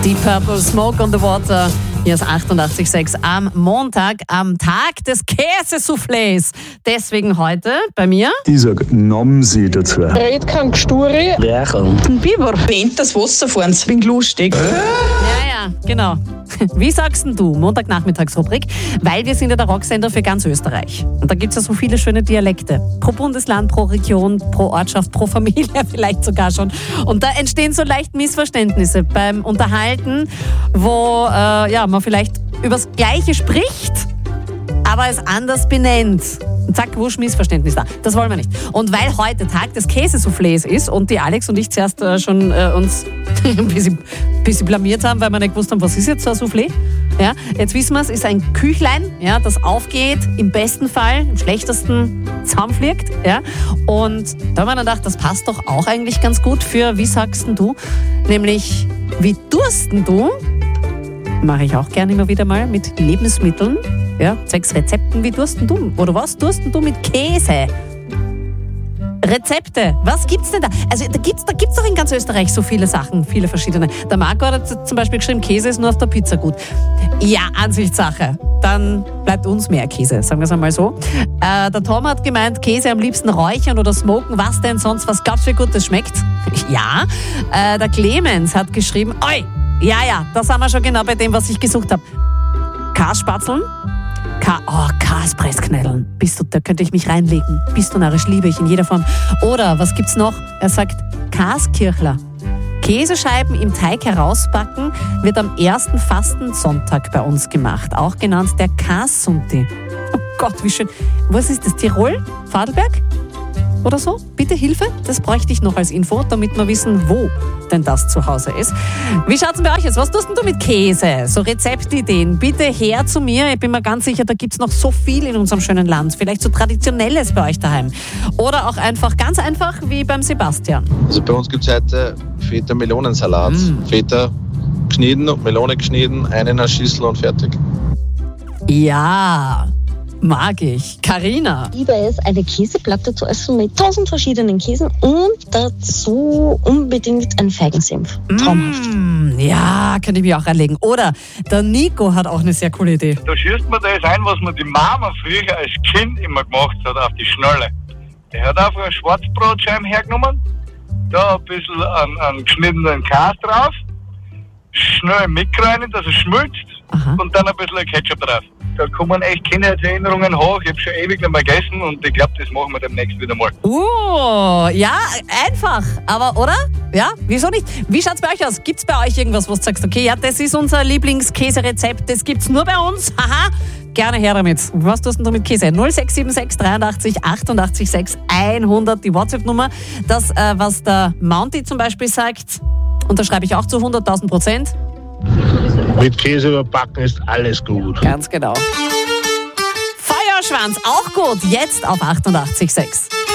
Deep Purple, Smoke on the Water. Hier ist 88,6 am Montag, am Tag des Käsesoufflés. Deswegen heute bei mir. Ich sag Nomsi dazu. Red kein Gsturi. Rächerl. Ein Biber. Wendet das Wasser vor uns. Bin lustig. Ja, genau. Wie sagst denn du? Montagnachmittagsrubrik, weil wir sind ja der Rocksender für ganz Österreich. Und da gibt es ja so viele schöne Dialekte. Pro Bundesland, pro Region, pro Ortschaft, pro Familie vielleicht sogar schon. Und da entstehen so leicht Missverständnisse beim Unterhalten, wo man vielleicht übers Gleiche spricht, aber es anders benennt. Und zack, wusch, Missverständnis da. Das wollen wir nicht. Und weil heute Tag des Käsesoufflés ist und die Alex und ich zuerst schon uns ein bisschen blamiert haben, weil wir nicht gewusst haben, was ist jetzt so ein Soufflé? Ja, jetzt wissen wir es, ist ein Küchlein, ja, das aufgeht, im besten Fall, im schlechtesten zusammenfliegt. Ja. Und da haben wir dann gedacht, das passt doch auch eigentlich ganz gut für, wie sagst denn du, nämlich, wie tust denn du? Mache ich auch gerne immer wieder mal mit Lebensmitteln. Ja, 6 Rezepten, wie tust denn du? Oder was tust denn du mit Käse? Rezepte, was gibt's denn da? Also da gibt's doch in ganz Österreich so viele Sachen, viele verschiedene. Der Marco hat zum Beispiel geschrieben, Käse ist nur auf der Pizza gut. Ja, Ansichtssache. Dann bleibt uns mehr Käse, sagen wir es einmal so. Der Tom hat gemeint, Käse am liebsten räuchern oder smoken. Was denn sonst? Was glaubst du, wie gut das schmeckt? Ja. Der Clemens hat geschrieben, oi, ja, da sind wir schon genau bei dem, was ich gesucht habe. Kasspatzeln. Kaspressknädeln. Da könnte ich mich reinlegen. Bist du narrisch, liebe ich in jeder Form. Oder, was gibt's noch? Er sagt Kaskirchler. Käsescheiben im Teig herausbacken wird am ersten Fastensonntag bei uns gemacht. Auch genannt der Kassunti. Oh Gott, wie schön. Was ist das? Tirol? Vorarlberg? Oder so? Bitte Hilfe, das bräuchte ich noch als Info, damit wir wissen, wo denn das zu Hause ist. Wie schaut's denn bei euch jetzt? Was tust denn du mit Käse? So Rezeptideen, bitte her zu mir. Ich bin mir ganz sicher, da gibt's noch so viel in unserem schönen Land. Vielleicht so Traditionelles bei euch daheim. Oder auch einfach, ganz einfach wie beim Sebastian. Also bei uns gibt's heute Feta-Melonensalat. Feta geschnitten und Melone geschnitten, eine in einer Schüssel und fertig. Ja, mag ich. Carina. Ich liebe es, eine Käseplatte zu essen mit 1000 verschiedenen Käsen und dazu unbedingt ein Feigensenf. Traumhaft. Ja, könnte ich mich auch reinlegen. Oder der Nico hat auch eine sehr coole Idee. Da schießt man das ein, was man die Mama früher als Kind immer gemacht hat, auf die Schnalle. Der hat einfach eine Schwarzbrotscheibe hergenommen, da ein bisschen einen geschnittenen Käse drauf, schnell mitreinen, dass es schmilzt. Aha. Und dann ein bisschen Ketchup drauf. Da kommen echt Kindheitserinnerungen hoch. Ich habe schon ewig nicht mehr gegessen und ich glaube, das machen wir demnächst wieder mal. Ja, einfach. Aber, oder? Ja, wieso nicht? Wie schaut's bei euch aus? Gibt's bei euch irgendwas, wo du sagst, okay, ja, das ist unser Lieblingskäserezept, das gibt's nur bei uns? Haha, gerne her damit. Was tust du mit Käse? 0676 83 88 6 100, die WhatsApp-Nummer. Das, was der Mounty zum Beispiel sagt, unterschreibe ich auch zu 100.000%. Mit Käse überbacken ist alles gut. Ganz genau. Feuerschwanz, auch gut. Jetzt auf 88,6.